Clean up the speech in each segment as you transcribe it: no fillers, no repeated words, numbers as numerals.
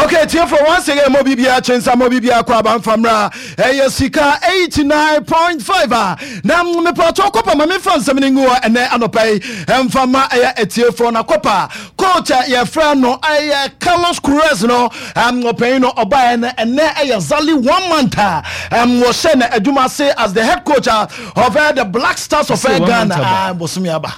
Okay, tier for once again, Mobibia, Chensa Mobibia, Quaban Famra, Sika 89.5. Now, me Pato Copa, my friend, Seminingua, and then Anopay, and Fama, a tier for Nacopa, Coach, your friend, no, Carlos Cruz, no, no paying no Obayan, and then Zali 1 month, was sent a Dumase as the head coach of the Black Stars of Ghana, Bosumiaba.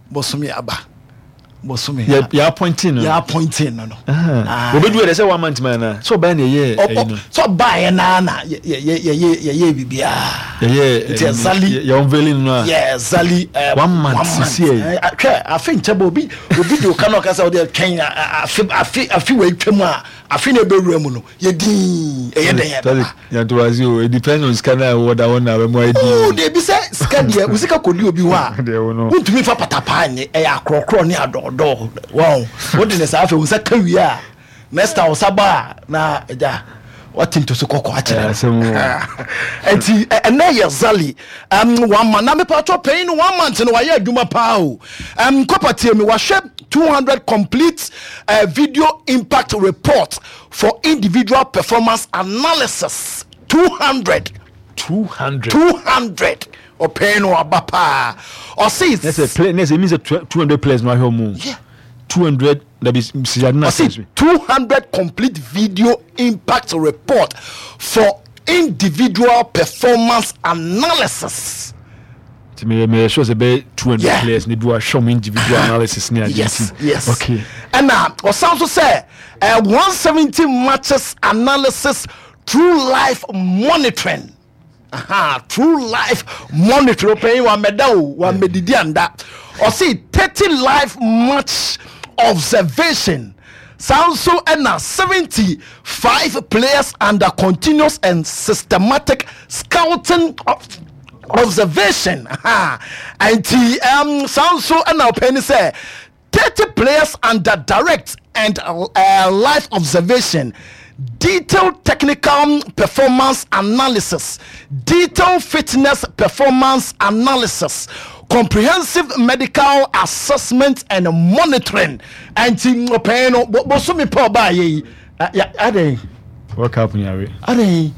Bosumi. Yeah, pointing. No. We do it as a 1 month man. So buy a year. So buy a nana. Yeah. It's a Zali. You're unveiling. Yeah, Zali. 1 month. I think Tabobi will be the Kanokas out there. Kenya. I feel way too much. I feel a bit remuno. It depends on scanner what I want. Oh, they be said, Scandia, we could you be one. Won't to me for Patapani, a crocronia door. Wow, what did this after was a career? Nesta or Saba, na, what into Sokoko? And now you're Zali. 1 month. I'm a paying 1 month and why do my pow. Copper team was shared 200 complete video impact report for individual performance analysis. 200 or paying or bapa or see that's a play. It means 200 players no home. Yeah. 200 that is 200 complete video impact report for individual performance analysis. To me shows about 200 players need to show me individual analysis near yes. Okay. And now or sounds to say 170 matches analysis through live monitoring. True life monitor paying one medal, one medianda, or see 30 live match observation. Sounds so and 75 players under continuous and systematic scouting observation. And sounds so and now penny say 30 players under direct and live observation. Detailed technical performance analysis, detailed fitness performance analysis, comprehensive medical assessment and monitoring. And Peno, Bosumi Paul Baye, Ade. What happened, Yari? Ade.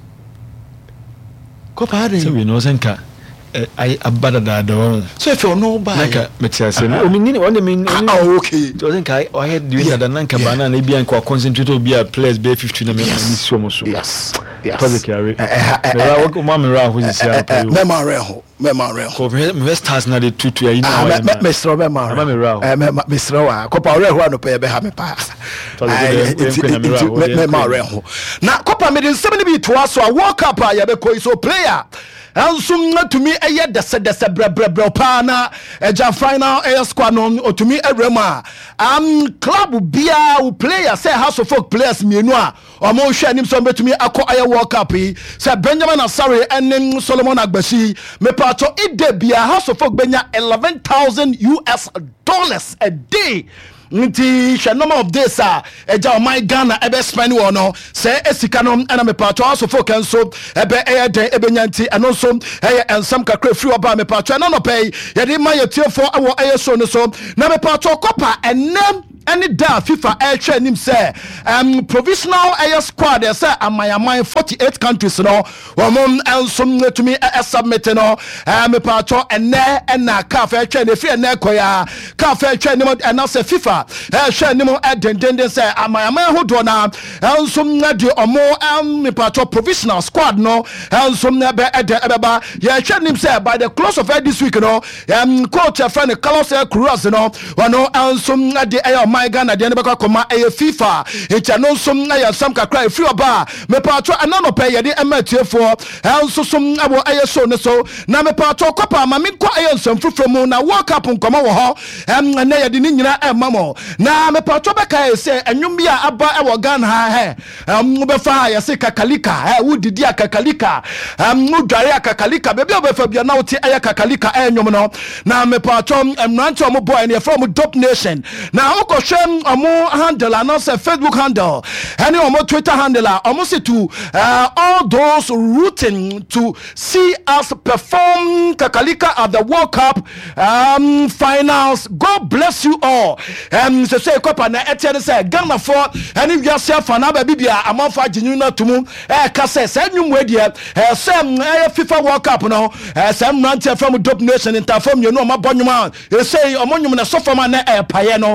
Copa Ade. So we know Zenka. I abada da. So if you know by Nanka Metias, I mean, okay. So I think I had doing that Nanka banana, maybe and concentrate to be a players be 15 minutes. Yes. Carry. Mamma, who is Memorial. Stars not the 2 to Mr. Mr. Copa Reho, no pay a beham pass. Memorial. Now, Copa made in 70 to us, so I walk up. I have a coiso player. And soon to me a yet the said the pana a jam final air squadron or to me a rema. Club beer player say House of Folk players me noa or more sharing him some to me a quiet walk up. Said Benjamin Asari and then Solomon Agbashi me pato it de be a House of Folk benya $11,000 a day. Nti hwe number of days eja my Ghana ebe spend wo no say esika no na me pato aso focus so ebe den ebe nyanti eno so ensam kakra free oba me pato na no pay ye de ma ye tiefo awo so no so na me pato kopa enem any da FIFA air nim say provisional air squad say amayaman 48 countries no womon ensum to me submit no me pato ene na CAF air train free na koya CAF air train nim and say FIFA air nim den say amayaman hodo na ensum na de omo me pato provisional squad no ensum na be ebeba ye train nim say by the close of this week no coach friend Carlos Cruz no wono ensum na de my Ghana the anybaka koma FIFA it no some na some kakra free oba me patro anano pay ye de ematiefo enso some abo so ne so na me patro kopa ma me kwa ensam frufromu na world cup nkoma wo ho na ye de ni nyina emamo na me patro beka say enwum bia aba e wo Ghana ha be fa ya se kakalika wudidi akakalika dware akakalika bebi obefa bia na wote kakalika enwum no na me patro emranto mo boy ne from Dope Nation na shem omo handle and also Facebook handle any omo Twitter handle almost to all those rooting to see us perform kakalika at the World Cup finals. God bless you all. So say kopa na etienne say Ghana for any wiase fa na ba bibia amanfa ginyu na tumu ka say nwum we dia say FIFA World Cup no say mrantie from Dope Nation interform you know ma bonwuma say omonyum na so forma na paye no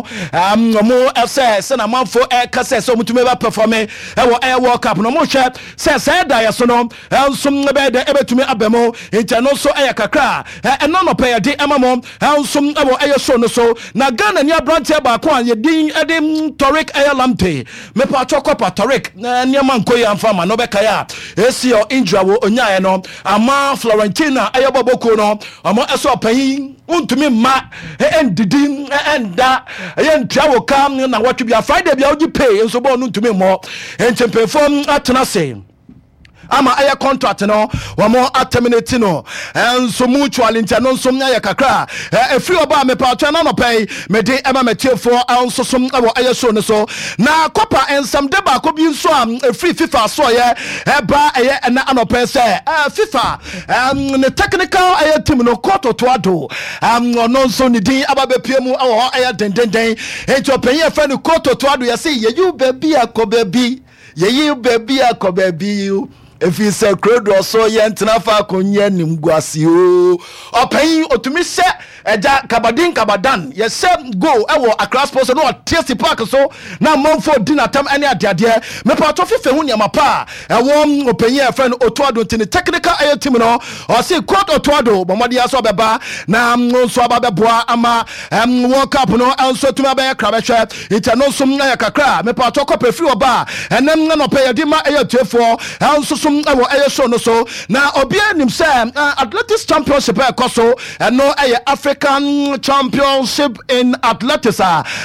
omo say na manfo ka say so mutumi ba perform World Cup no mo hwe say da yeso no nsum be de ebetumi abemo intano so kakra eno no pay de emamo nsum so no so na Ghana ni abrantie ba ko an ye din edim Tariq Lamte me pa chokopa Tariq na niam nko ya mfama no be kaya esi o injure wo onyae no ama Florentina ayoboboko no omo eso payin untumi ma endidi enda yentrawo kam na watwe bia Friday bia ogi pay enso bo no untumi mo enchempefom atena se ama aya contract no wamo terminate no enso mutual intano so nya kakra free oba me pa twa no pay me de ema metiefo enso so aya so no so na kopa ensam de ba ko bi nso am free FIFA so ye ba eye na anope se FIFA ne technical aya team no koto to ado no so ni din ababe piemu awo aya dendenden etopenye fa ni koto to ado ye say ye you baby akobabi ye you baby akobabi if you say credo so yentna fa konye nimguasi o open otumi se eja kabadan ye se go ewo Accra Sports no TSC Park so na monfo dinner time any adeade me pa to fefe hu niam pa ewo open ye friend Otuado tini technical ayo team no o say court Otuado bomode aso beba na so ababeboa ama World Cup no enso tuma be krabehwe itano so na kakra me pa to kopa free oba enem na no pay di ma ayo tuefo enso ewo so no so na obia nim say athletics championship ekoso no African championship in athletics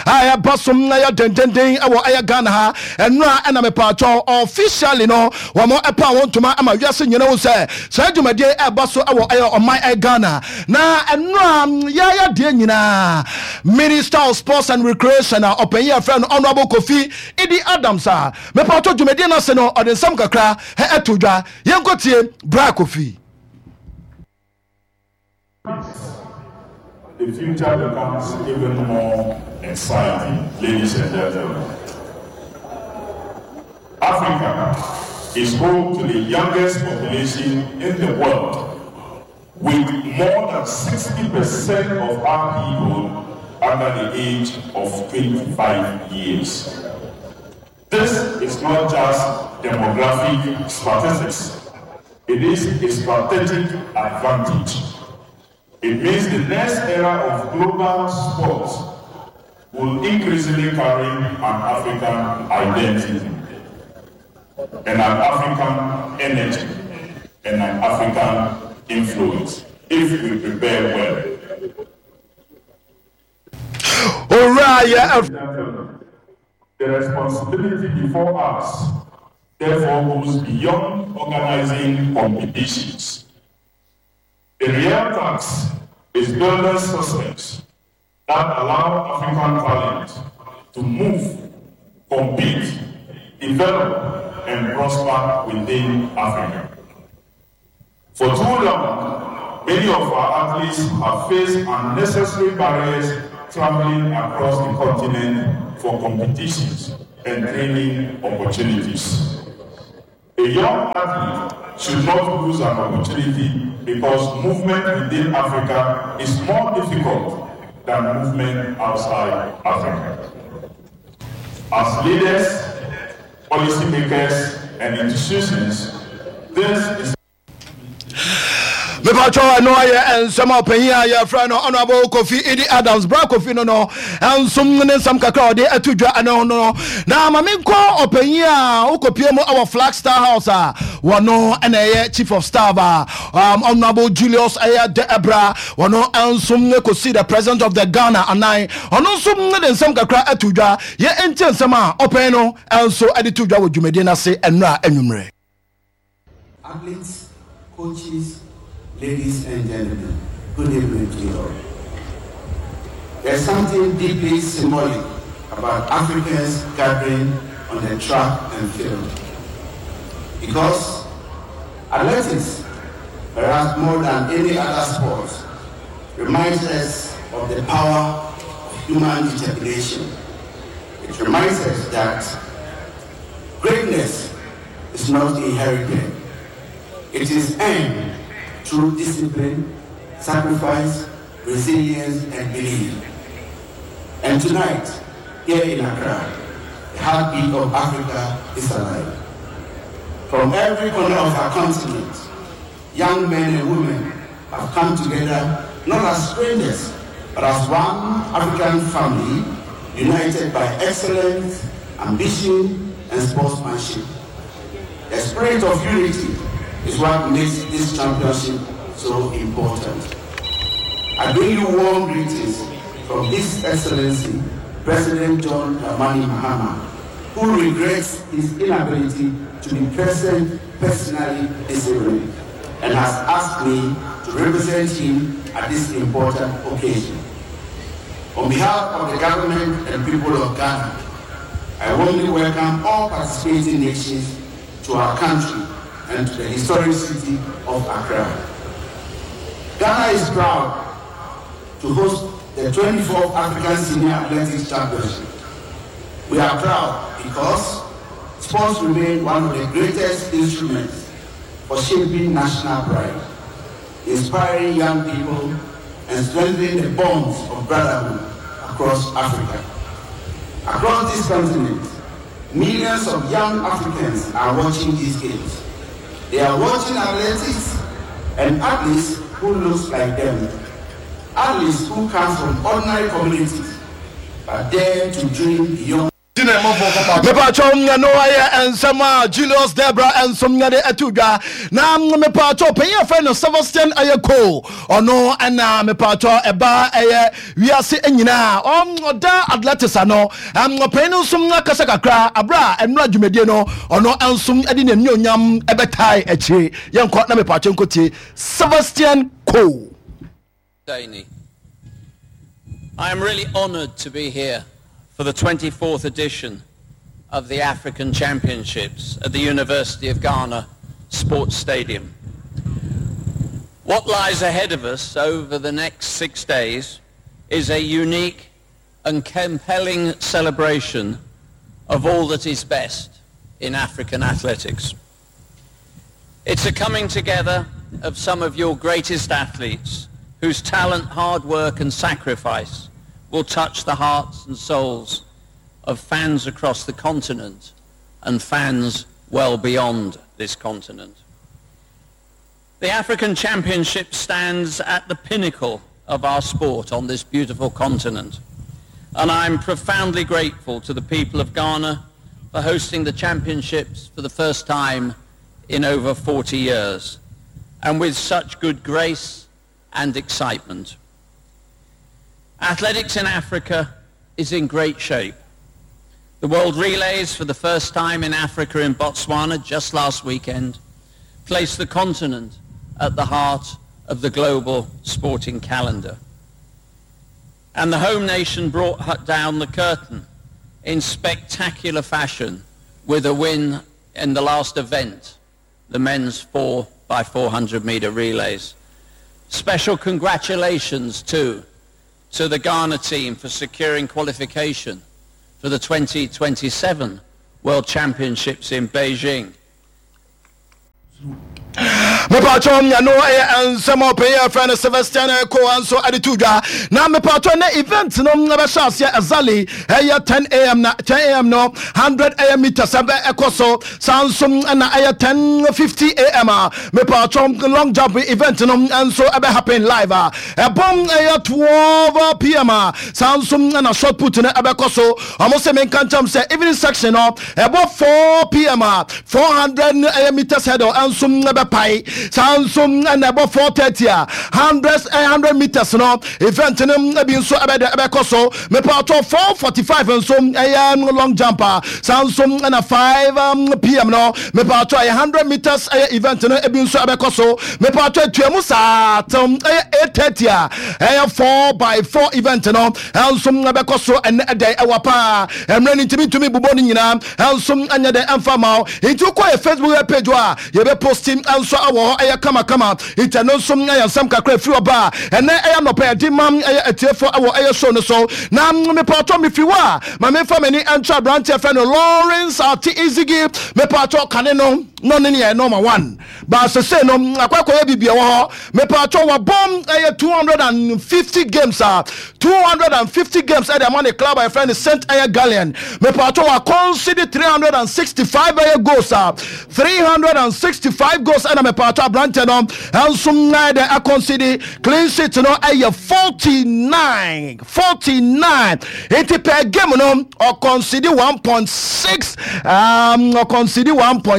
basum na ya dendenden ewo Ghana ha eno na me pacho officially no wamo epa wontuma ama wiase nyina wo say say dwumade baso ewo oman Ghana na eno ya de nyina Minister of Sports and Recreation open year friend Honorable Kofi Idi Adams me pacho dwumade na se no odensam kakra etodwa yenkotie bra Kofi. The future becomes even more exciting, ladies and gentlemen. Africa is home to the youngest population in the world, with more than 60% of our people under the age of 25 years. This is not just demographic statistics, it is a strategic advantage. It means the next era of global sports will increasingly carry an African identity, and an African energy, and an African influence, if we prepare well. All right, the responsibility before us, therefore, goes beyond organizing competitions. The real task is building systems that allow African talent to move, compete, develop, and prosper within Africa. For too long, many of our athletes have faced unnecessary barriers traveling across the continent for competitions and training opportunities. A young athlete should not lose an opportunity because movement within Africa is more difficult than movement outside Africa. As leaders, policymakers, and institutions, this is me pacho no and some opinion your friend Honorable Kofi Idi Adams bra Kofi no and some kakra de atudwa no na ma me ko opinion ukopie mu our Flagstaff House wono na chief of staff Honorable Julius de Ebra wono ansum ne ko see the president of the Ghana anai ono sum ne nsam kakra atudwa ye enti nsam open no anso aditudwa wo dwumede na se enra anwumre. Athletes, coaches, ladies and gentlemen, good evening to you all. There's something deeply symbolic about Africans gathering on the track and field. Because athletics, perhaps more than any other sport, reminds us of the power of human determination. It reminds us that greatness is not inherited. It is earned through discipline, sacrifice, resilience, and belief. And tonight, here in Accra, the heartbeat of Africa is alive. From every corner of our continent, young men and women have come together not as strangers, but as one African family united by excellence, ambition, and sportsmanship. The spirit of unity is what makes this championship so important. I bring you warm greetings from His Excellency President John Dramani Mahama, who regrets his inability to be present personally this evening and has asked me to represent him at this important occasion. On behalf of the government and people of Ghana, I warmly welcome all participating nations to our country and to the historic city of Accra. Ghana is proud to host the 24th African Senior Athletics Championship. We are proud because sports remain one of the greatest instruments for shaping national pride, inspiring young people, and strengthening the bonds of brotherhood across Africa. Across this continent, millions of young Africans are watching these games. They are watching athletics and athletes who look like them. Athletes who come from ordinary communities but dare to dream beyond. Mepacho no and sama Julius Debra and some yade etuga na mepacho pay friend of Sebastian Ayako or no and mepacho eba we are see nyina da athletics ano paying some kasakakra abra and radumedie no or no and some edin nyonyam ebetai echi yanko na mepacho nkoti Sebastian Ko. I am really honored to be here for the 24th edition of the African Championships at the University of Ghana Sports Stadium. What lies ahead of us over the next 6 days is a unique and compelling celebration of all that is best in African athletics. It's a coming together of some of your greatest athletes whose talent, hard work and sacrifice will touch the hearts and souls of fans across the continent and fans well beyond this continent. The African Championship stands at the pinnacle of our sport on this beautiful continent, and I'm profoundly grateful to the people of Ghana for hosting the championships for the first time in over 40 years, and with such good grace and excitement. Athletics in Africa is in great shape. The World Relays, for the first time in Africa in Botswana just last weekend, placed the continent at the heart of the global sporting calendar. And the home nation brought down the curtain in spectacular fashion with a win in the last event, the men's 4x400 meter relays. Special congratulations too to the Ghana team for securing qualification for the 2027 World Championships in Beijing. Mepacho no and some pay friend Sebastian Ko and so adituga na mepacho na event no nabashas ya azali 10 a.m. na 10 a.m. no 100 a.m. meters abe ekoso sansum na 10:50 a.m. mepacho long jump event no and so abe happen live bom 12 p.m. sansum na short put na abe koso almost say men kan say evening section no about 4 p.m. 400 a.m. meters head and some pai Samsung and about 4:30 100 meters no event no be so ebe so me pato 4:45 and so long jumper Samsung and 5 p.m. no me pato 100 meters event no be so ebe so me pato tuemu sa 8:30 4x4 event no and so ebe so and day ewapa emre ntimi tumi bubo ni nyina and so anya de emfa ma into ko Facebook page wa ye be posting and so awo kama ita no so nya sam kakra free oba ene no pay di mam etiefo awo so no so na me pato me fi wa ma me fa mani antra branch fe no Lawrence ati Izigi me pato kane no ne number 1 ba se say no akwakoye bibia wo me pato wa bom 250 games 250 games at the money club my friend Saint Gallen me pato wa consider 365 goals 365 goals and me pato branch no and some na de consider clean sheet no 49 it per game no or consider 1.6 or consider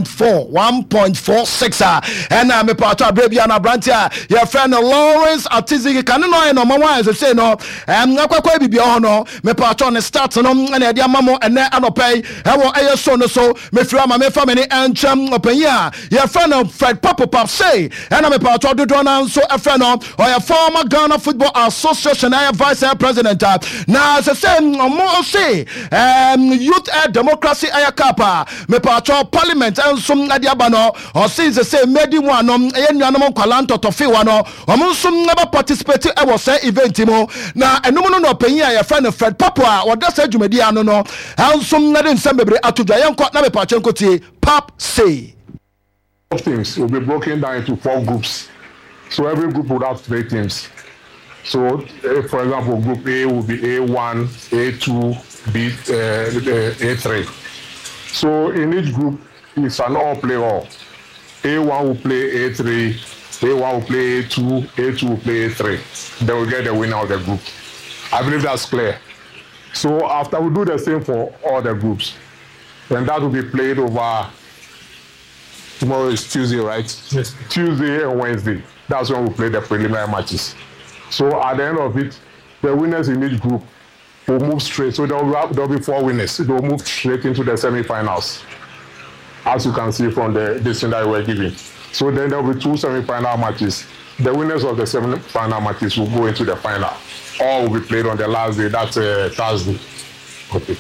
1.46 and me pato baby and branch your friend Lawrence Atizigi can no number 1 as say no akwakwa bibia no me pato ne start no and e dia mamo and anopay e wo so no so me fira ma me family enchem opanya your friend Fred Pop say and me pato do na so e friend no or your former Ghana Football Association vice president na as say mo say youth democracy ayakapa me pato parliament and some adiaba no or say medi one no e nuanom kwalanto tofe wa no o so never participate e was say event mo na enum no opanya your friend Fred Papa or that say dwumadi ano no and some na den sembebre atodwa yenko na me pato enko tie Pap say things will be broken down into 4 groups. So every group would have 3 teams. So, for example, Group A will be A1, A2, B, A3. So in each group, it's an all-play-all. A1 will play A3, A1 will play A2, A2 will play A3. They will get the winner of the group. I believe that's clear. So after we do the same for all the groups, then that will be played over. Tomorrow is Tuesday, right? Yes. Tuesday and Wednesday. That's when we play the preliminary matches. So at the end of it, the winners in each group will move straight. So there'll be 4 winners. They'll move straight into the semi-finals, as you can see from the decision that we're giving. So then there'll be 2 semi-final matches. The winners of the semi-final matches will go into the final. All will be played on the last day. That's Thursday. Okay.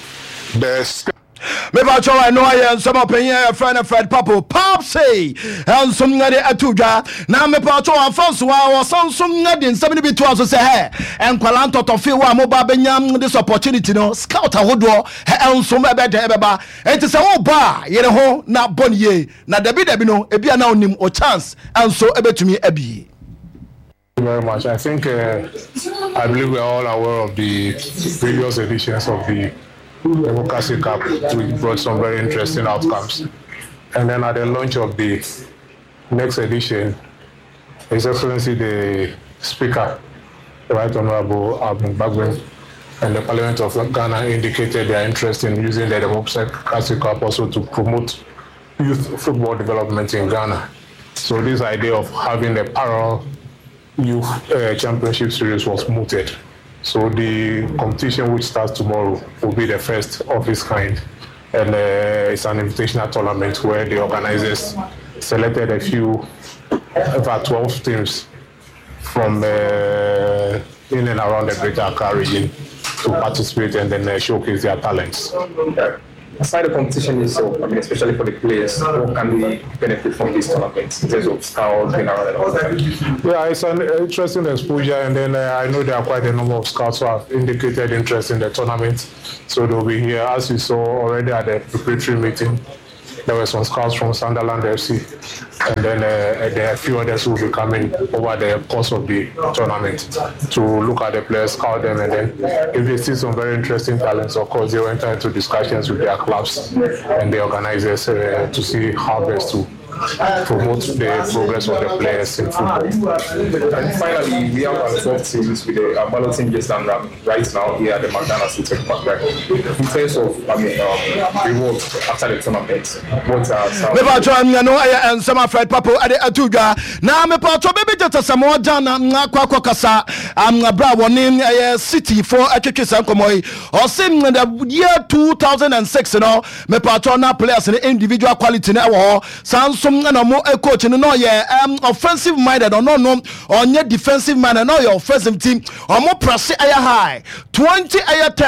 Me ba cho I know I am some opinion friend Papa Pop say and some ngade atudwa na me pa cho afanso wa some ngade nsam bi to aso say hey and kwalanto to fe wa mo ba benyam this opportunity no scout ahodo and some be de beba enti say wo ba yere ho na bonye na dabi no ebia na onim o chance and so ebetumi abi. Very much. I think I believe we are all aware of the previous editions of the Democracy Cup, which brought some very interesting outcomes. And then at the launch of the next edition, His Excellency the Speaker, the Right Honorable Abdul Bagwin, and the Parliament of Ghana indicated their interest in using the Democracy Cup also to promote youth football development in Ghana. So this idea of having a parallel youth championship series was mooted. So the competition, which starts tomorrow, will be the first of its kind, and it's an invitational tournament where the organizers selected a few, about 12 teams from in and around the Greater Accra region to participate and then showcase their talents. Aside the competition itself, I mean, especially for the players, what can we benefit from these tournaments in terms of scouts being around and all that? Yeah, it's an interesting exposure, and then I know there are quite a number of scouts who have indicated interest in the tournament, so they'll be here. As you saw already at the preparatory meeting, there were some scouts from Sunderland FC, and then there are a few others who will be coming over the course of the tournament to look at the players, scout them, and then if they see some very interesting talents, of course, they will enter into discussions with their clubs and the organizers to see how best to promote the progress of the players in football. And finally, we have 12 teams with the balloting just done right now here at the McDonald's in Park. In terms of rewards after the tournament, what are some? And some Fred Papo at the Atuga. Now, me pato baby just some more done. Kwako kasa. Bra one city for Akikisa Komoy. Or sim in the year 2006. You know, me pato na players in the individual quality now. Samsung and a more coach in the offensive minded or no or yet defensive minded. Now your offensive team or more press high 20 10.